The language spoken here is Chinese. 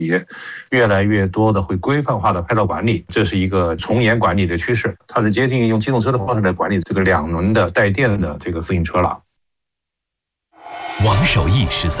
也越来越多的会规范化的拍照管理，这是一个从严管理的趋势，它是接近用机动车的方式来管理这个2轮的带电的这个自行车了。 王守义13